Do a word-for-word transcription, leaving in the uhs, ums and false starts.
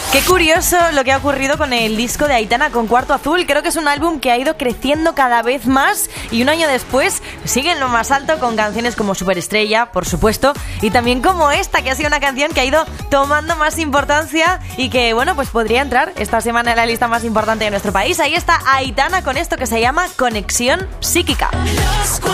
Qué curioso lo que ha ocurrido con el disco de Aitana con Cuarto Azul. Creo que es un álbum que ha ido creciendo cada vez más y un año después sigue en lo más alto con canciones como Superestrella, por supuesto, y también como esta, que ha sido una canción que ha ido tomando más importancia y que, bueno, pues podría entrar esta semana en la lista más importante de nuestro país. Ahí está Aitana con esto que se llama Conexión Psíquica.